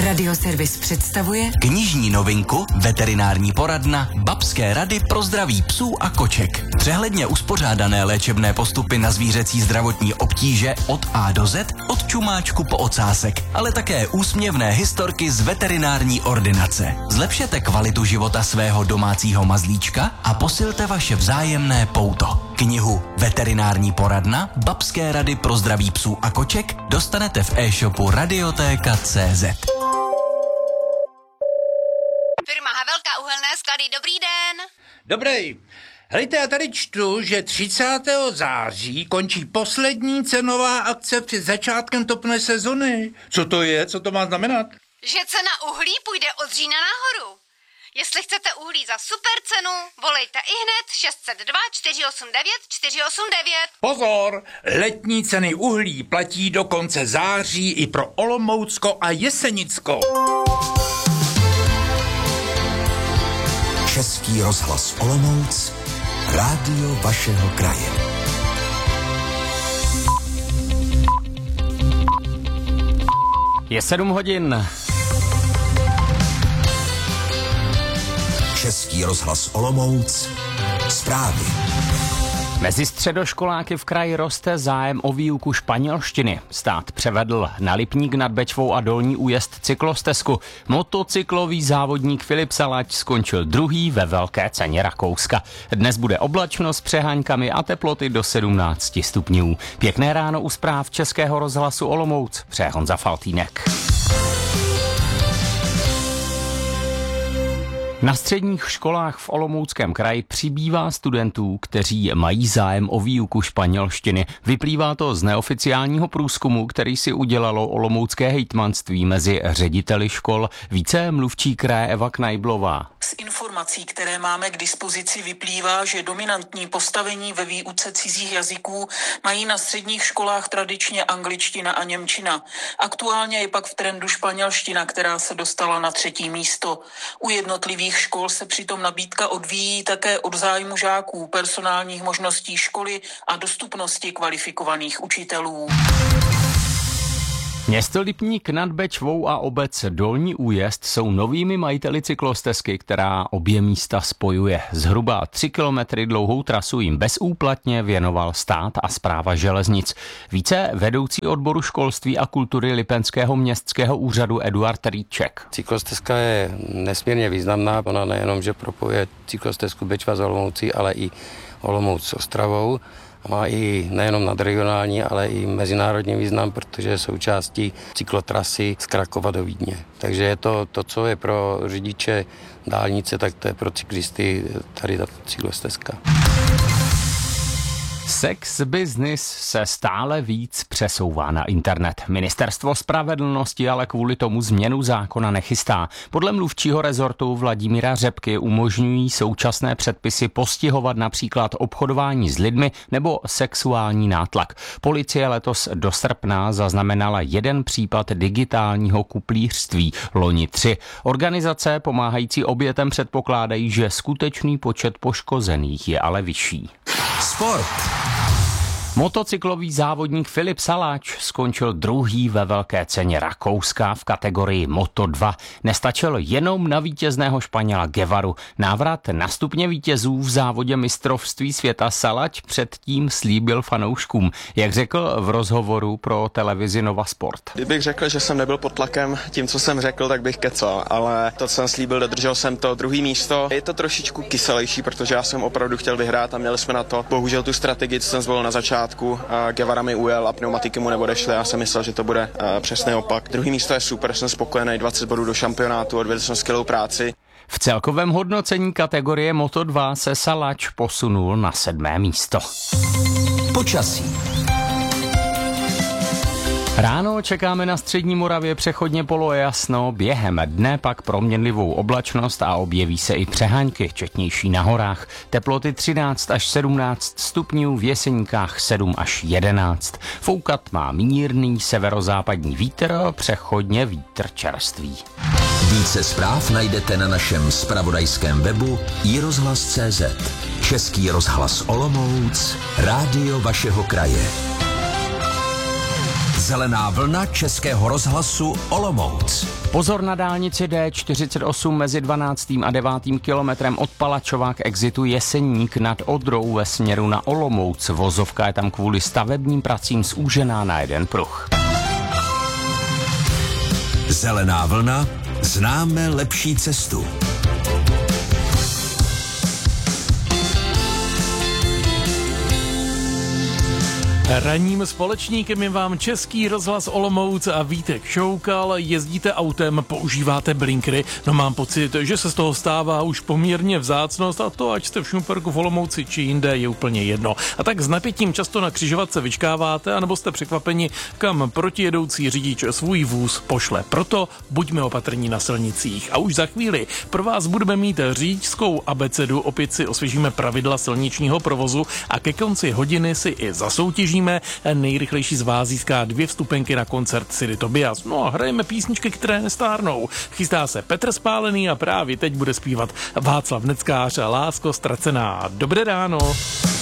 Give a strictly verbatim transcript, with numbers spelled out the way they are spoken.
Radioservis představuje knižní novinku Veterinární poradna Babské rady pro zdraví psů a koček. Přehledně uspořádané léčebné postupy na zvířecí zdravotní obtíže od A do Z, od čumáčku po ocásek, ale také úsměvné historky z veterinární ordinace. Zlepšete kvalitu života svého domácího mazlíčka a posilte vaše vzájemné pouto. Knihu Veterinární poradna Babské rady pro zdraví psů a koček dostanete v e-shopu radiotéka tečka cé zet. Firma Havelka uhelné sklady, dobrý den. Dobrý. Hejte, já tady čtu, že třicátého září končí poslední cenová akce před začátkem topné sezony. Co to je? Co to má znamenat? Že cena uhlí půjde od října nahoru. Jestli chcete uhlí za super cenu, volejte ihned šest set dva čtyři osm devět čtyři osm devět. Pozor, letní ceny uhlí platí do konce září i pro Olomoucko a Jesenicko. Český rozhlas Olomouc, rádio vašeho kraje. Je sedm hodin. Český rozhlas Olomouc, zprávy. Mezi středoškoláky v kraji roste zájem o výuku španělštiny. Stát převedl na Lipník nad Bečvou a Dolní Újezd cyklostezku. Motocyklový závodník Filip Salač skončil druhý ve velké ceně Rakouska. Dnes bude oblačno s přeháňkami a teploty do sedmnáct stupňů. Pěkné ráno u zpráv Českého rozhlasu Olomouc. Přeje Honza Faltýnek. Na středních školách v Olomouckém kraji přibývá studentů, kteří mají zájem o výuku španělštiny. Vyplývá to z neoficiálního průzkumu, který si udělalo olomoucké hejtmanství mezi řediteli škol. Více mluvčí kraje Eva Knajblová. Z informací, které máme k dispozici, vyplývá, že dominantní postavení ve výuce cizích jazyků mají na středních školách tradičně angličtina a němčina. Aktuálně je pak v trendu španělština, která se dostala na třetí místo. U jednotlivých škol se přitom nabídka odvíjí také od zájmu žáků, personálních možností školy a dostupnosti kvalifikovaných učitelů. Město Lipník nad Bečvou a obec Dolní Újezd jsou novými majiteli cyklostezky, která obě místa spojuje. Zhruba tři kilometry dlouhou trasu jim bezúplatně věnoval stát a správa železnic. Více vedoucí odboru školství a kultury Lipenského městského úřadu Eduard Rýček. Cyklostezka je nesmírně významná. Ona nejenom, že propojuje cyklostezku Bečva s Olomoucí, ale i Olomouc s Ostravou. Má i nejenom nadregionální, ale i mezinárodní význam, protože je součástí cyklotrasy z Krakova do Vídně. Takže je to, to, co je pro řidiče dálnice, tak to je pro cyklisty tady ta cyklostezka. Sex business se stále víc přesouvá na internet. Ministerstvo spravedlnosti ale kvůli tomu změnu zákona nechystá. Podle mluvčího rezortu Vladimíra Řepky umožňují současné předpisy postihovat například obchodování s lidmi nebo sexuální nátlak. Policie letos do srpna zaznamenala jeden případ digitálního kuplířství, loni tři. Organizace pomáhající obětem předpokládají, že skutečný počet poškozených je ale vyšší. Sport. Motocyklový závodník Filip Salač skončil druhý ve velké ceně Rakouska v kategorii Moto dva. Nestačil jenom na vítězného Španěla Guevaru. Návrat na stupně vítězů v závodě mistrovství světa Salač předtím slíbil fanouškům. Jak řekl v rozhovoru pro televizi Nova Sport. Kdybych řekl, že jsem nebyl pod tlakem tím, co jsem řekl, tak bych kecal, ale to, co jsem slíbil, dodržel jsem to druhý místo. Je to trošičku kyselější, protože já jsem opravdu chtěl vyhrát a měli jsme na to. Bohužel tu strategii, co jsem zvolil na začátku, Guevara mi ujel a pneumatiky mu neodešly. Já jsem myslel, že to bude přesný opak. Druhý místo je super, jsem spokojený, dvacet bodů do šampionátu, odvedl jsem skvělou práci. V celkovém hodnocení kategorie Moto dva se Salač posunul na sedmé místo. Počasí. Ráno čekáme na střední Moravě přechodně polojasno, během dne pak proměnlivou oblačnost a objeví se i přehánky, četnější na horách. Teploty třináct až sedmnáct stupňů, v Jeseníkách sedm až jedenáct. Foukat má mírný severozápadní vítr, přechodně vítr čerstvý. Více zpráv najdete na našem zpravodajském webu i rozhlas tečka cé zet. Český rozhlas Olomouc, rádio vašeho kraje. Zelená vlna Českého rozhlasu Olomouc. Pozor na dálnici D čtyřicet osm mezi dvanáctým a devátým kilometrem od Palačova k exitu Jeseník nad Odrou ve směru na Olomouc. Vozovka je tam kvůli stavebním pracím zúžená na jeden pruh. Zelená vlna. Známe lepší cestu. Ranním společníkem je vám Český rozhlas Olomouc a Vítek Šoukal. Jezdíte autem, používáte blinkry, no mám pocit, že se z toho stává už poměrně vzácnost a to, ať jste v Šumperku, v Olomouci či jinde, je úplně jedno. A tak s napětím často na křižovatce vyčkáváte, anebo jste překvapeni, kam protijedoucí řidič svůj vůz pošle. Proto buďme opatrní na silnicích. A už za chvíli pro vás budeme mít řidičskou abecedu, opět si osvěžíme pravidla silničního provozu a ke konci hodiny si i zasoutěžíme. Nejrychlejší z vás získá dvě vstupenky na koncert Sidy Tobias. No a hrajeme písničky, které nestárnou. Chystá se Petr Spálený a právě teď bude zpívat Václav Neckář a Lásko ztracená. Dobré ráno.